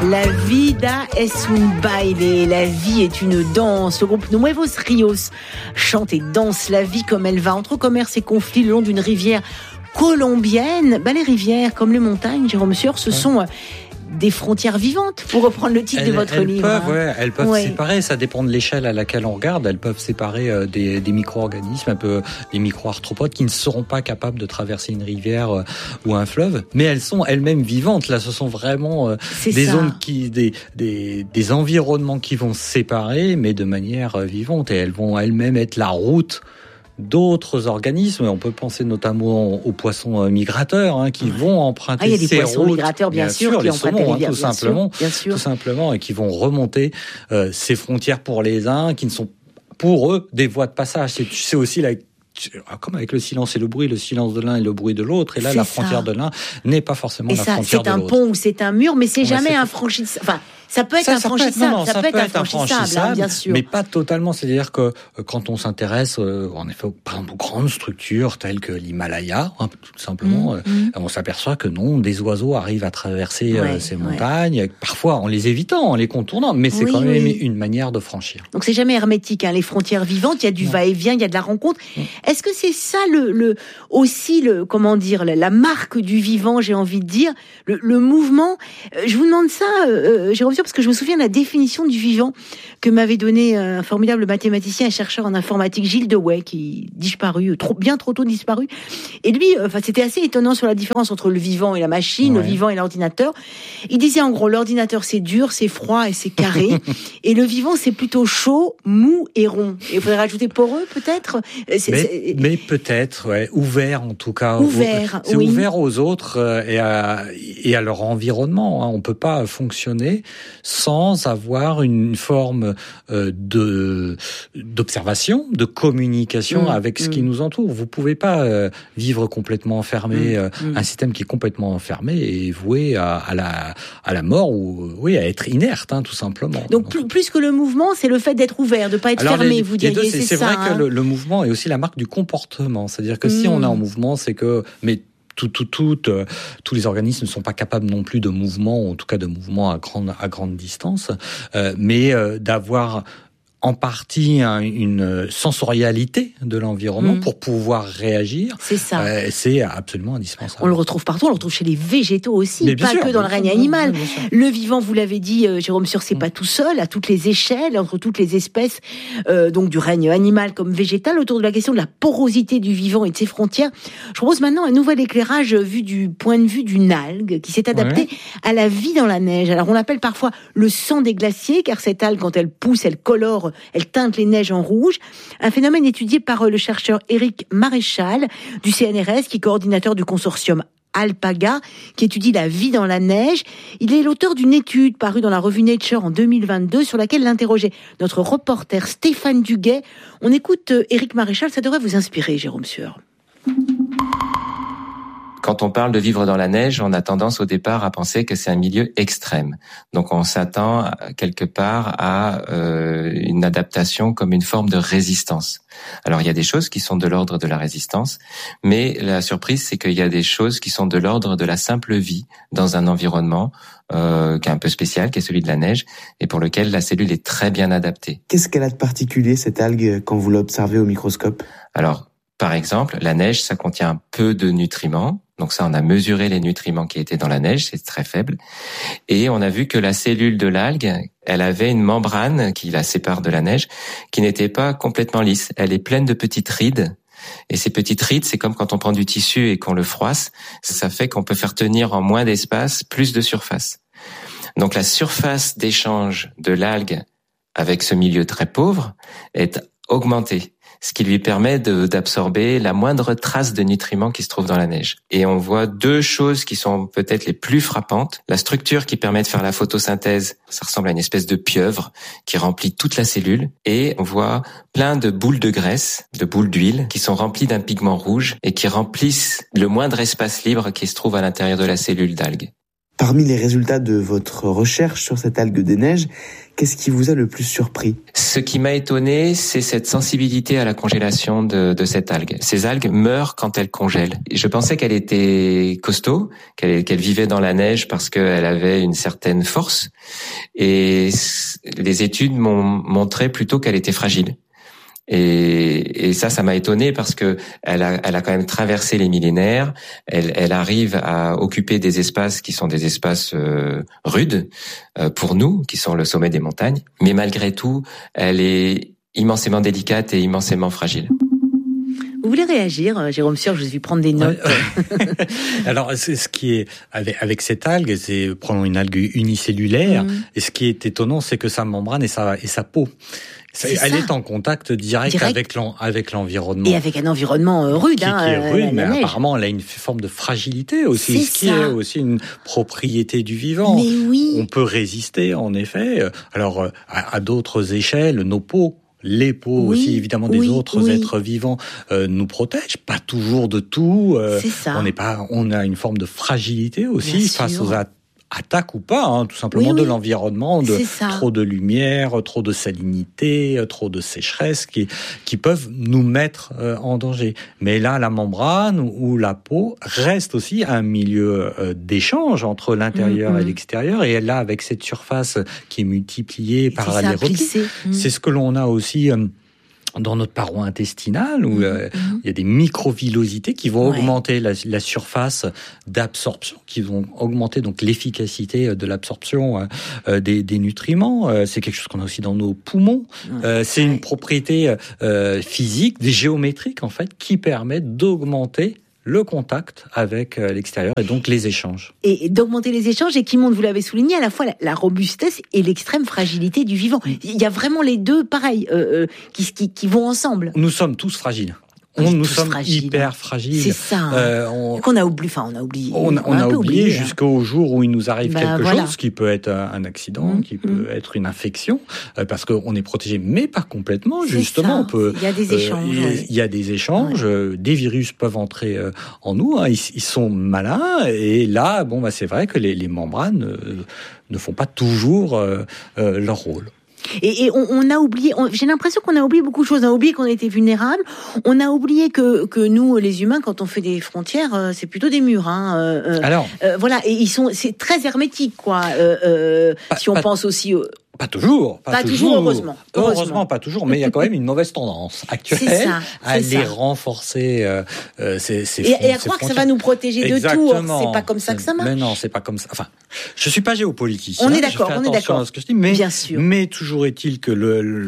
La vida es un baile, la vie est une danse. Le groupe Nuevos Rios chante et danse la vie comme elle va, entre commerce et conflit le long d'une rivière colombienne. Les rivières, comme les montagnes, Jérôme Sueur, ce sont des frontières vivantes, pour reprendre le titre de votre livre. Elles peuvent séparer, ça dépend de l'échelle à laquelle on regarde, elles peuvent séparer des micro-organismes, un peu des micro-arthropodes qui ne seront pas capables de traverser une rivière ou un fleuve, mais elles sont elles-mêmes vivantes. Là, ce sont vraiment des zones des environnements qui vont se séparer, mais de manière vivante, et elles vont elles-mêmes être la route d'autres organismes. On peut penser notamment aux poissons migrateurs qui vont emprunter ces routes. Il y a des poissons migrateurs, bien sûr, qui empruntent les rivières, tout simplement, et qui vont remonter ces frontières pour les uns, qui ne sont pour eux des voies de passage. C'est aussi comme avec le silence et le bruit, le silence de l'un et le bruit de l'autre. Et là, la frontière de l'un n'est pas forcément la frontière de l'autre. C'est un pont ou c'est un mur, mais c'est jamais infranchissable. Enfin, ça peut être infranchissable. Ça peut être infranchissable, bien sûr. Mais pas totalement. C'est-à-dire que quand on s'intéresse, en effet, par exemple, aux grandes structures telles que l'Himalaya, tout simplement, on s'aperçoit que non, des oiseaux arrivent à traverser ces montagnes, parfois en les évitant, en les contournant, mais c'est quand même une manière de franchir. Donc c'est jamais hermétique, les frontières vivantes. Il y a du va-et-vient, il y a de la rencontre. Est-ce que c'est ça la marque du vivant, j'ai envie de dire, le mouvement? Je vous demande ça, Jérôme Sueur, parce que je me souviens de la définition du vivant que m'avait donné un formidable mathématicien et chercheur en informatique, Gilles Dewey, qui disparu, bien trop tôt disparu. Et lui, c'était assez étonnant sur la différence entre le vivant et la machine, le vivant et l'ordinateur. Il disait en gros, l'ordinateur c'est dur, c'est froid et c'est carré, et le vivant c'est plutôt chaud, mou et rond. Et il faudrait rajouter poreux peut-être. Mais peut-être, ouvert en tout cas. Ouvert, c'est ouvert aux autres et à leur environnement. On peut pas fonctionner sans avoir une forme d'observation, de communication avec ce qui nous entoure. Vous pouvez pas vivre complètement enfermé. Un système qui est complètement enfermé est voué à la mort ou à être inerte, tout simplement. Donc plus que le mouvement, c'est le fait d'être ouvert, de pas être fermé. Vous diriez, c'est vrai que le mouvement est aussi la marque du comportement. C'est-à-dire que si on est en mouvement, c'est que tous les organismes ne sont pas capables non plus de mouvement, en tout cas de mouvement à grande distance, mais d'avoir en partie une sensorialité de l'environnement pour pouvoir réagir. C'est ça. C'est absolument indispensable. On le retrouve partout, on le retrouve chez les végétaux aussi, pas que dans le règne animal. Le vivant, vous l'avez dit, Jérôme Sueur, c'est pas tout seul, à toutes les échelles, entre toutes les espèces, donc du règne animal comme végétal, autour de la question de la porosité du vivant et de ses frontières. Je propose maintenant un nouvel éclairage vu du point de vue d'une algue qui s'est adaptée à la vie dans la neige. Alors on l'appelle parfois le sang des glaciers, car cette algue, quand elle pousse, elle colore, elle teinte les neiges en rouge. Un phénomène étudié par le chercheur Éric Maréchal du CNRS, qui est coordinateur du consortium Alpaga, qui étudie la vie dans la neige. Il est l'auteur d'une étude parue dans la revue Nature en 2022 sur laquelle l'interrogeait notre reporter Stéphane Duguay. On écoute Éric Maréchal, ça devrait vous inspirer, Jérôme Sueur. Quand on parle de vivre dans la neige, on a tendance au départ à penser que c'est un milieu extrême. Donc on s'attend quelque part à une adaptation comme une forme de résistance. Alors il y a des choses qui sont de l'ordre de la résistance, mais la surprise c'est qu'il y a des choses qui sont de l'ordre de la simple vie dans un environnement qui est un peu spécial, qui est celui de la neige, et pour lequel la cellule est très bien adaptée. Qu'est-ce qu'elle a de particulier, cette algue, quand vous l'observez au microscope ? Alors, par exemple, la neige, ça contient peu de nutriments. Donc ça, on a mesuré les nutriments qui étaient dans la neige, c'est très faible. Et on a vu que la cellule de l'algue, elle avait une membrane qui la sépare de la neige, qui n'était pas complètement lisse. Elle est pleine de petites rides. Et ces petites rides, c'est comme quand on prend du tissu et qu'on le froisse. Ça fait qu'on peut faire tenir en moins d'espace plus de surface. Donc la surface d'échange de l'algue avec ce milieu très pauvre est augmentée, ce qui lui permet d'absorber la moindre trace de nutriments qui se trouve dans la neige. Et on voit deux choses qui sont peut-être les plus frappantes. La structure qui permet de faire la photosynthèse, ça ressemble à une espèce de pieuvre qui remplit toute la cellule. Et on voit plein de boules de graisse, de boules d'huile, qui sont remplies d'un pigment rouge et qui remplissent le moindre espace libre qui se trouve à l'intérieur de la cellule d'algue. Parmi les résultats de votre recherche sur cette algue des neiges, qu'est-ce qui vous a le plus surpris ? Ce qui m'a étonné, c'est cette sensibilité à la congélation de cette algue. Ces algues meurent quand elles congèlent. Je pensais qu'elle était costaud, qu'elle vivait dans la neige parce qu'elle avait une certaine force. Et les études m'ont montré plutôt qu'elle était fragile. Et ça m'a étonné parce que elle a quand même traversé les millénaires. Elle arrive à occuper des espaces qui sont des espaces rudes pour nous, qui sont le sommet des montagnes. Mais malgré tout, elle est immensément délicate et immensément fragile. Vous voulez réagir, Jérôme Sieur? Je vous ai vu prendre des notes. Alors, ce qui est avec cette algue, prenons une algue unicellulaire. Et ce qui est étonnant, c'est que sa membrane et sa peau. Elle est en contact direct. avec l'environnement. Et avec un environnement rude. Qui est rude, mais apparemment, elle a une forme de fragilité aussi. Qui est aussi une propriété du vivant. Mais oui. On peut résister, en effet. Alors, à d'autres échelles, nos peaux. Les peaux aussi, évidemment, des autres êtres vivants nous protègent. Pas toujours de tout. C'est ça. On a une forme de fragilité aussi face aux attaque ou pas, tout simplement de l'environnement, trop de lumière, trop de salinité, trop de sécheresse qui peuvent nous mettre en danger. Mais là, la membrane ou la peau reste aussi un milieu d'échange entre l'intérieur et l'extérieur. Et là, avec cette surface qui est multipliée par les replis, c'est ce que l'on a aussi dans notre paroi intestinale, où il y a des microvillosités qui vont augmenter la surface d'absorption, qui vont augmenter donc l'efficacité de l'absorption des nutriments. C'est quelque chose qu'on a aussi dans nos poumons. C'est une propriété physique, géométrique en fait, qui permet d'augmenter le contact avec l'extérieur et donc les échanges. Et d'augmenter les échanges et qui montre, vous l'avez souligné, à la fois la robustesse et l'extrême fragilité du vivant. Il y a vraiment les deux, pareil, qui vont ensemble. Nous sommes tous fragiles. Nous sommes hyper fragiles. C'est ça. Qu'on a oublié. On a oublié jusqu'au jour où il nous arrive quelque chose, qui peut être un accident, qui peut être une infection, parce qu'on est protégé, mais pas complètement. Justement, il y a des échanges. Il y a des échanges. Des virus peuvent entrer en nous. Ils sont malins. Et là, c'est vrai que les membranes ne font pas toujours leur rôle. Et on a oublié, j'ai l'impression qu'on a oublié beaucoup de choses. On a oublié qu'on était vulnérables. On a oublié que nous, les humains, quand on fait des frontières, c'est plutôt des murs. Alors, voilà, et c'est très hermétique, quoi. Si on pense aussi. Pas toujours, heureusement. Heureusement, pas toujours, mais il y a quand même une mauvaise tendance actuelle à les renforcer. Et à croire que ça va nous protéger de tout. C'est pas comme ça que ça marche. Mais non, c'est pas comme ça. Enfin, je suis pas géopoliticien. On est d'accord. À ce que je dis, mais bien sûr. Mais toujours est-il que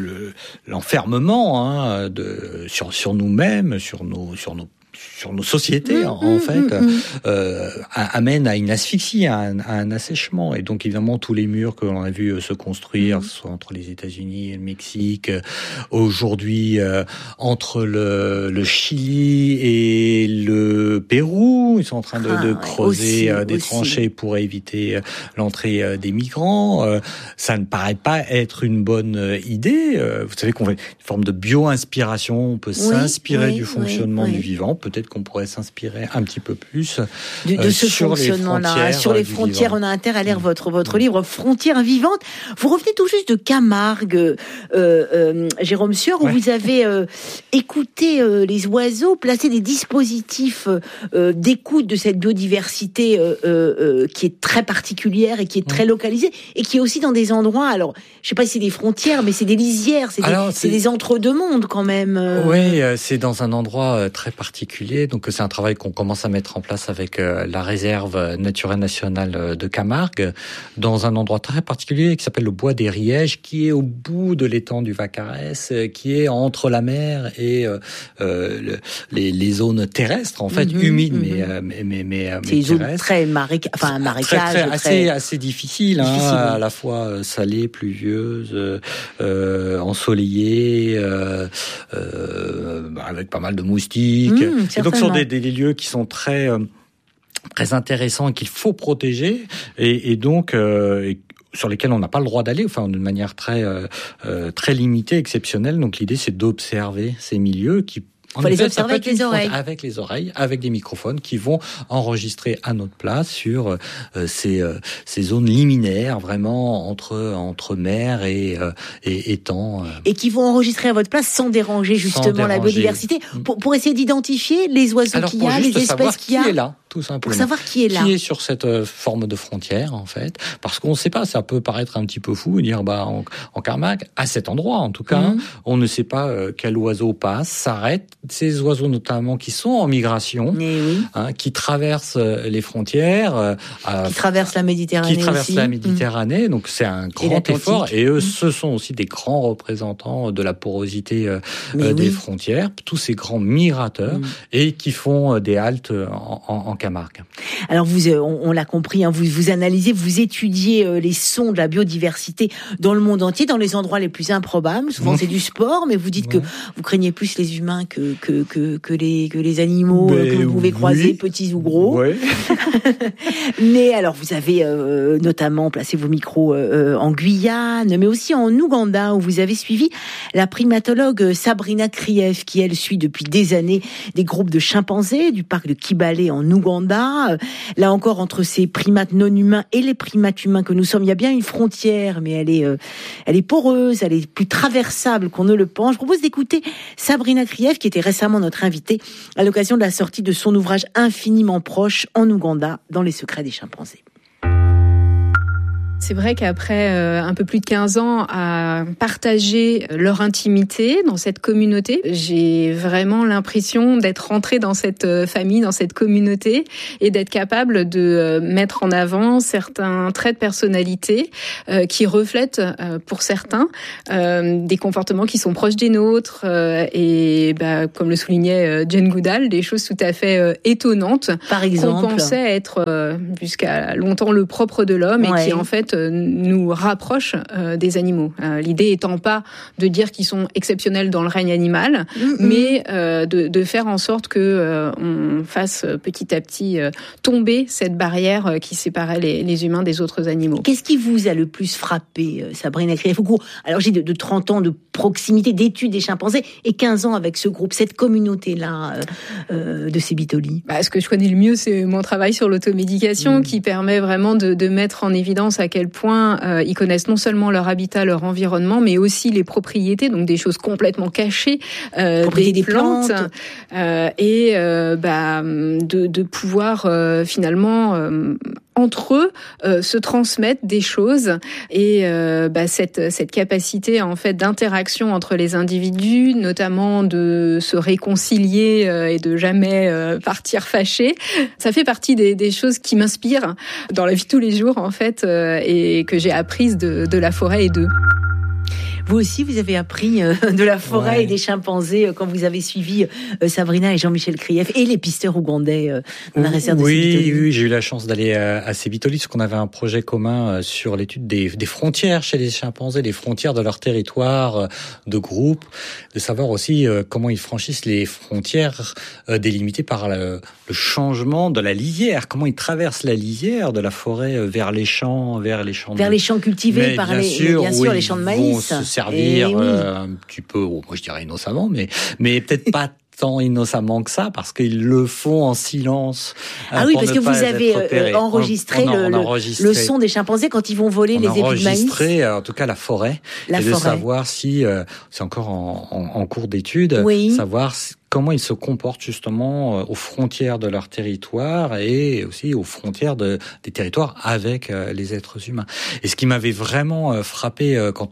l'enfermement sur nous-mêmes, sur nos sociétés, en fait, amène à une asphyxie, à un assèchement. Et donc, évidemment, tous les murs que l'on a vu se construire, soit entre les États-Unis et le Mexique, aujourd'hui, entre le Chili et le Pérou, ils sont en train de creuser des tranchées pour éviter l'entrée des migrants. Ça ne paraît pas être une bonne idée. Vous savez qu'on fait une forme de bio-inspiration. On peut s'inspirer du fonctionnement du vivant. Peut-être qu'on pourrait s'inspirer un petit peu plus de ce fonctionnement-là. Sur les frontières, on a intérêt à lire votre livre Frontières vivantes. Vous revenez tout juste de Camargue, Jérôme Sieur, où vous avez écouté les oiseaux, placé des dispositifs d'écoute de cette biodiversité qui est très particulière et qui est très localisée et qui est aussi dans des endroits, alors je sais pas si c'est des frontières, mais c'est des lisières, c'est des entre-deux-mondes quand même. Oui, c'est dans un endroit très particulier. Donc c'est un travail qu'on commence à mettre en place avec la réserve naturelle nationale de Camargue, dans un endroit très particulier qui s'appelle le Bois des Rièges, qui est au bout de l'étang du Vaccarès, qui est entre la mer et les zones terrestres, en fait, humides, mais c'est une zone très marécage, assez difficile, à la fois salée, pluvieuse, ensoleillée, avec pas mal de moustiques. Et donc, ce sont des lieux qui sont très intéressants et qu'il faut protéger, et donc sur lesquels on n'a pas le droit d'aller, enfin d'une manière très limitée, exceptionnelle. Donc l'idée, c'est d'observer ces milieux qui Il faut les observer avec les oreilles. Avec les oreilles, avec des microphones qui vont enregistrer à notre place sur ces zones liminaires, vraiment entre mer et étang. Et qui vont enregistrer à votre place sans déranger justement la biodiversité, pour essayer d'identifier les oiseaux qu'il y a, les espèces qu'il y a. Qui est là, tout simplement. Pour savoir qui est là. Qui est sur cette forme de frontière, en fait. Parce qu'on ne sait pas, ça peut paraître un petit peu fou, dire, en Camargue, à cet endroit, en tout cas, on ne sait pas quel oiseau passe, s'arrête. Ces oiseaux, notamment, qui sont en migration, qui traversent les frontières. Qui traversent la Méditerranée Qui traversent la Méditerranée, donc c'est un grand effort. Et eux, ce sont aussi des grands représentants de la porosité des frontières, tous ces grands migrateurs, et qui font des haltes en Camargue. Alors on l'a compris, vous analysez, vous étudiez les sons de la biodiversité dans le monde entier, dans les endroits les plus improbables. Souvent c'est du sport, mais vous dites que vous craignez plus les humains que les animaux que vous pouvez croiser, petits ou gros. Ouais. Mais alors vous avez notamment placé vos micros en Guyane, mais aussi en Ouganda, où vous avez suivi la primatologue Sabrina Krief, qui elle suit depuis des années des groupes de chimpanzés du parc de Kibale en Ouganda. Là encore, entre ces primates non humains et les primates humains que nous sommes, il y a bien une frontière, mais elle est poreuse, elle est plus traversable qu'on ne le pense. Je propose d'écouter Sabrina Krief, qui était récemment notre invitée à l'occasion de la sortie de son ouvrage Infiniment proche en Ouganda, dans les secrets des chimpanzés. C'est vrai qu'après un peu plus de 15 ans à partager leur intimité dans cette communauté, j'ai vraiment l'impression d'être rentrée dans cette famille, dans cette communauté, et d'être capable de mettre en avant certains traits de personnalité qui reflètent, pour certains, des comportements qui sont proches des nôtres, et comme le soulignait Jane Goodall, des choses tout à fait étonnantes. Par exemple, qu'on pensait être jusqu'à longtemps le propre de l'homme, et qui en fait nous rapproche des animaux. L'idée étant pas de dire qu'ils sont exceptionnels dans le règne animal, mais de faire en sorte que on fasse petit à petit tomber cette barrière qui séparait les humains des autres animaux. Qu'est-ce qui vous a le plus frappé, Sabrina Krief? Alors j'ai de 30 ans de proximité, d'études des chimpanzés, et 15 ans avec ce groupe, cette communauté-là de Sébitoli. Ce que je connais le mieux, c'est mon travail sur l'automédication, qui permet vraiment de mettre en évidence à quel point ils connaissent non seulement leur habitat, leur environnement, mais aussi les propriétés, donc des choses complètement cachées, des plantes, et de pouvoir finalement entre eux se transmettent des choses, et cette capacité en fait d'interaction entre les individus, notamment de se réconcilier et de jamais partir fâchés, ça fait partie des choses qui m'inspirent dans la vie de tous les jours en fait, et que j'ai apprises de la forêt et d'eux. Vous aussi, vous avez appris de la forêt et des chimpanzés quand vous avez suivi Sabrina et Jean-Michel Krief et les pisteurs ougandais dans la réserve de Sébitoli. Oui, j'ai eu la chance d'aller à Sébitoli, parce qu'on avait un projet commun sur l'étude des frontières chez les chimpanzés, les frontières de leur territoire de groupe, de savoir aussi comment ils franchissent les frontières délimitées par le changement de la lisière, comment ils traversent la lisière de la forêt vers les champs cultivés par les champs de maïs. Servir un petit peu, moi je dirais innocemment, mais peut-être pas tant innocemment que ça, parce qu'ils le font en silence. Parce que vous avez enregistré le son des chimpanzés quand ils vont voler les épis de maïs. Enregistré, en tout cas, la forêt. De savoir si, c'est encore en cours d'étude, savoir comment ils se comportent justement aux frontières de leur territoire, et aussi aux frontières des territoires avec les êtres humains. Et ce qui m'avait vraiment frappé quand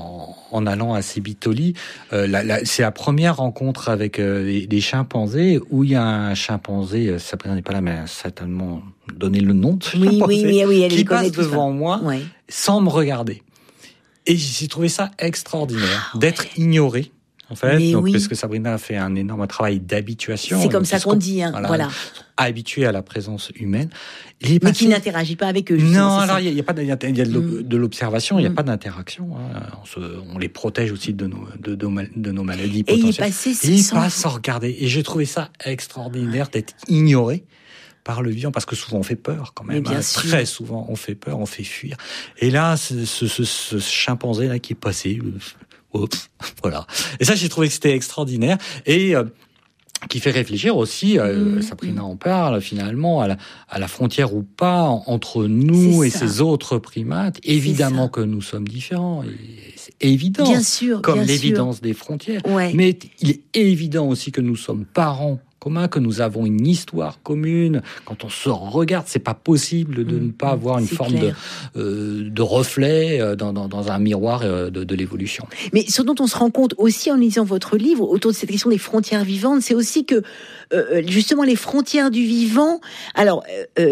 en allant à Sébitoli, c'est la première rencontre avec des chimpanzés, où il y a un chimpanzé, Sabrina n'est pas là, mais elle a certainement donné le nom de ce chimpanzé, qui passe devant moi sans me regarder. Et j'ai trouvé ça extraordinaire d'être ignoré. En fait, parce que Sabrina a fait un énorme travail d'habituation. C'est comme ça qu'on dit, voilà. Habitué à la présence humaine. Mais qui n'interagit pas avec eux. Non, alors il y a pas de l'observation, il y a pas d'interaction. On les protège aussi de nos maladies potentielles. Et il passe sans regarder. Et j'ai trouvé ça extraordinaire d'être ignoré par le vivant, parce que souvent on fait peur quand même. Très souvent on fait peur, on fait fuir. Et là, ce chimpanzé là qui est passé. Voilà. Et ça, j'ai trouvé que c'était extraordinaire. Et qui fait réfléchir aussi, Sabrina en parle finalement, à la frontière ou pas entre nous et ces autres primates. Évidemment que nous sommes différents, c'est évident, bien sûr, comme bien l'évidence sûr. des frontières. Ouais. Mais il est évident aussi que nous sommes parents communs, que nous avons une histoire commune. Quand on se regarde, c'est pas possible de ne pas avoir une forme de reflet dans un miroir de l'évolution. Mais ce dont on se rend compte aussi en lisant votre livre autour de cette question des frontières vivantes, c'est aussi que justement les frontières du vivant, alors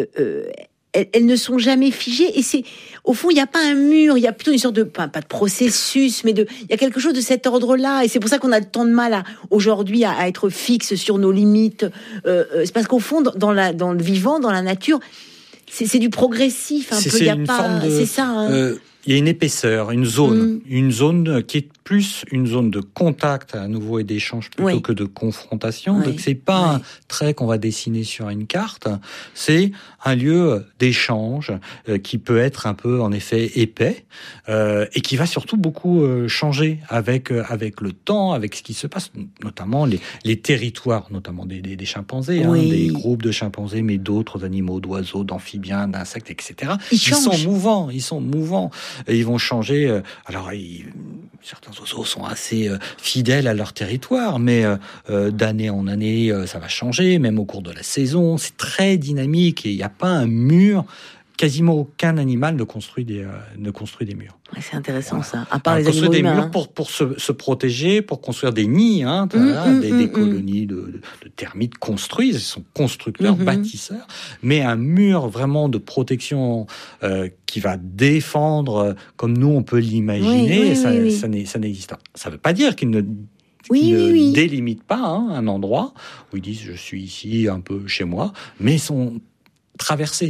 elles ne sont jamais figées, et c'est au fond il n'y a pas un mur, il y a plutôt une sorte de pas de processus, mais il y a quelque chose de cet ordre-là, et c'est pour ça qu'on a tant de mal aujourd'hui à être fixe sur nos limites. C'est parce qu'au fond dans le vivant, dans la nature, c'est du progressif un peu. Il y a pas, c'est ça. Hein. Il y a une épaisseur, une zone qui est plus une zone de contact à nouveau et d'échange plutôt que de confrontation. Donc c'est pas un trait qu'on va dessiner sur une carte, c'est un lieu d'échange qui peut être un peu en effet épais et qui va surtout beaucoup changer avec le temps, avec ce qui se passe, notamment les territoires, notamment des chimpanzés, des groupes de chimpanzés, mais d'autres animaux, d'oiseaux, d'amphibiens, d'insectes, etc. Ils sont mouvants. Et ils vont changer. Certains oiseaux sont assez fidèles à leur territoire, mais d'année en année, ça va changer, même au cours de la saison. C'est très dynamique et il n'y a pas un mur. Quasiment aucun animal ne construit des murs. Ouais, c'est intéressant ça. À part les animaux humains, des murs pour se protéger, pour construire des nids, des colonies de termites construisent. Ils sont constructeurs, bâtisseurs. Mais un mur vraiment de protection qui va défendre, comme nous on peut l'imaginer, ça n'existe pas. Ça ne veut pas dire qu'il ne délimitent pas un endroit où ils disent je suis ici un peu chez moi, mais ils sont traversés